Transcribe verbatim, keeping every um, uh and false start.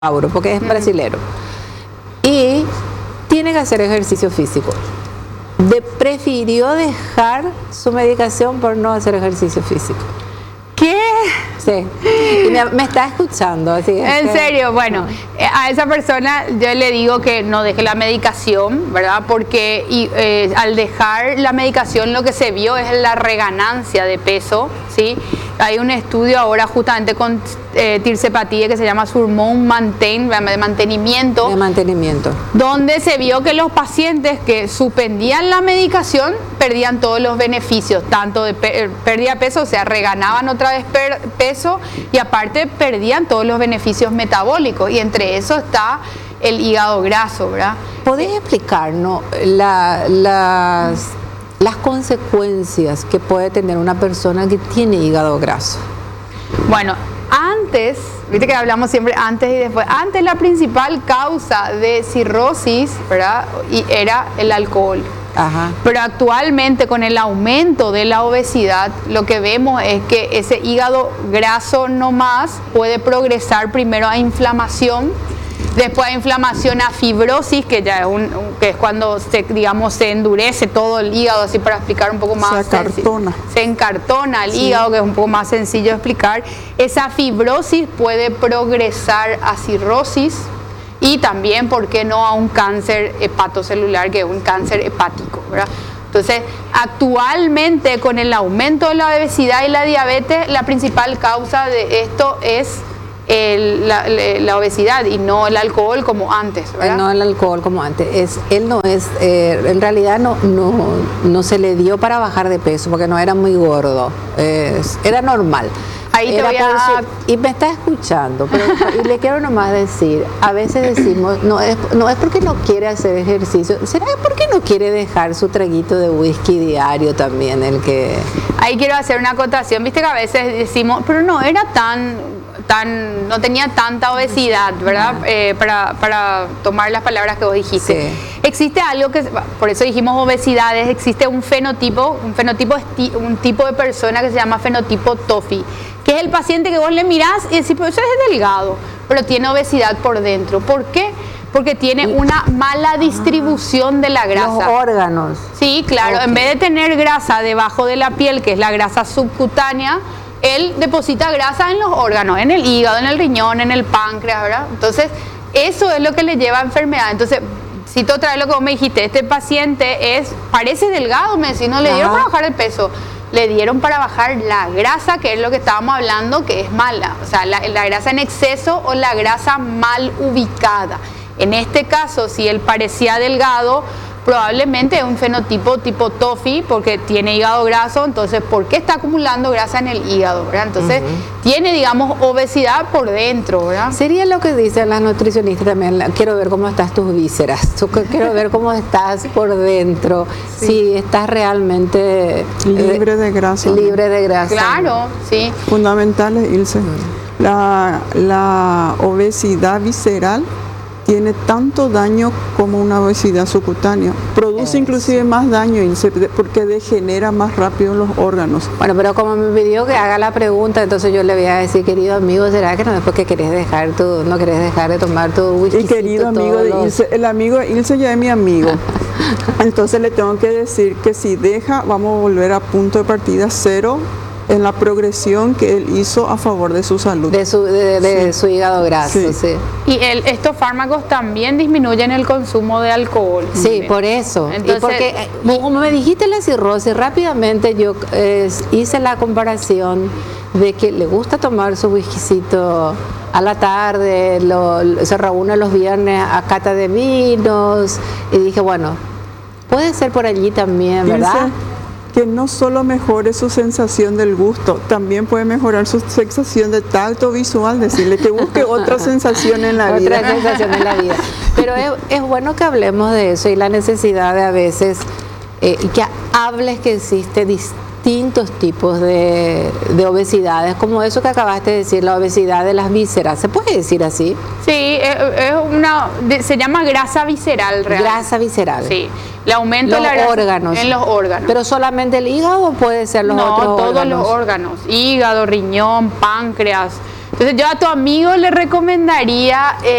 Mauro, porque es brasilero. Y tiene que hacer ejercicio físico. De, prefirió dejar su medicación por no hacer ejercicio físico. ¿Qué? Sí. Y me, me está escuchando. Así es en que, serio, bueno, no. a esa persona yo le digo que no deje la medicación, ¿verdad? Porque y, eh, al dejar la medicación lo que se vio es la reganancia de peso, ¿sí? Hay un estudio ahora justamente con eh, tirzepatide que se llama Surmount Maintain, de mantenimiento. De mantenimiento. Donde se vio que los pacientes que suspendían la medicación perdían todos los beneficios, tanto de pe pérdida de peso, o sea, reganaban otra vez peso y aparte perdían todos los beneficios metabólicos y entre eso está el hígado graso, ¿verdad? ¿Podés explicarnos la, las... las consecuencias que puede tener una persona que tiene hígado graso? Bueno, antes, viste que hablamos siempre antes y después, antes la principal causa de cirrosis, ¿verdad? Y era el alcohol. Ajá. Pero actualmente con el aumento de la obesidad, lo que vemos es que ese hígado graso nomás puede progresar primero a inflamación. Después de inflamación a fibrosis, que ya es, un, un, que es cuando se, digamos, se endurece todo el hígado, así para explicar un poco más. Se acartona. Se encartona el sí. hígado, que es un poco más sencillo de explicar. Esa fibrosis puede progresar a cirrosis y también, ¿por qué no?, a un cáncer hepatocelular, que es un cáncer hepático, ¿verdad? Entonces, actualmente con el aumento de la obesidad y la diabetes, la principal causa de esto es El, la, la obesidad y no el alcohol como antes, ¿verdad? No el alcohol como antes. Es, él no es, eh, en realidad no, no, no se le dio para bajar de peso porque no era muy gordo, eh, era normal. Ahí era te voy a... su, y me está escuchando, pero y le quiero nomás decir, a veces decimos, no es, no es porque no quiere hacer ejercicio, ¿será porque no quiere dejar su traguito de whisky diario también? El que... Ahí quiero hacer una acotación, viste que a veces decimos, pero no era tan... Tan, no tenía tanta obesidad, ¿verdad? Eh, para, para tomar las palabras que vos dijiste. Sí. Existe algo que, por eso dijimos obesidades, existe un fenotipo, un fenotipo, un tipo de persona que se llama fenotipo T O F I, que es el paciente que vos le mirás y decís, pues eso es delgado, pero tiene obesidad por dentro. ¿Por qué? Porque tiene una mala distribución de la grasa. Los órganos. Sí, claro. Okay. En vez de tener grasa debajo de la piel, que es la grasa subcutánea, él deposita grasa en los órganos, en el hígado, en el riñón, en el páncreas, ¿verdad? Entonces, eso es lo que le lleva a enfermedad. Entonces, cito otra vez lo que vos me dijiste, este paciente es, parece delgado, me decís, no le dieron para bajar el peso, le dieron para bajar la grasa, que es lo que estábamos hablando, que es mala, o sea, la, la grasa en exceso o la grasa mal ubicada. En este caso, si él parecía delgado, probablemente es un fenotipo tipo T O F I porque tiene hígado graso, entonces ¿por qué está acumulando grasa en el hígado? ¿Verdad? Entonces uh-huh. tiene, digamos, obesidad por dentro, ¿verdad? Sería lo que dicen las nutricionistas también, quiero ver cómo estás tus vísceras, quiero ver cómo estás por dentro, sí. si estás realmente libre de grasa. Libre de grasa. Claro, sí. Fundamental, Ilse, uh-huh. la, la obesidad visceral tiene tanto daño como una obesidad subcutánea. Produce eh, inclusive sí. más daño porque degenera más rápido los órganos. Bueno, pero como me pidió que haga la pregunta, entonces yo le voy a decir, querido amigo, ¿será que no es porque querés dejar tu, no querés dejar de tomar tu whisky? Y querido amigo de los... Ilse, el amigo de Ilse ya es mi amigo. Entonces le tengo que decir que si deja, vamos a volver a punto de partida cero en la progresión que él hizo a favor de su salud. De su, de, de sí. su hígado graso, sí. sí. Y el, estos fármacos también disminuyen el consumo de alcohol. Sí, bien. Por eso. Entonces, y porque, como me dijiste la cirrosis, rápidamente yo eh, hice la comparación de que le gusta tomar su whiskycito a la tarde, lo, se reúne los viernes a cata de vinos, y dije, bueno, puede ser por allí también, ¿verdad? Que no solo mejore su sensación del gusto, también puede mejorar su sensación de tacto visual, decirle que busque otra sensación en la vida. Otra sensación en la vida. Pero es, es bueno que hablemos de eso y la necesidad de a veces, eh, que hables que existe distintos tipos de, de obesidades, como eso que acabaste de decir, la obesidad de las vísceras. ¿Se puede decir así? Sí, es, es una, se llama grasa visceral realmente. Grasa visceral. Sí. El aumento los de la grasa órganos. En los órganos. ¿Pero solamente el hígado o puede ser los no, otros todos órganos? los órganos. Hígado, riñón, páncreas, Entonces yo a tu amigo le recomendaría... eh,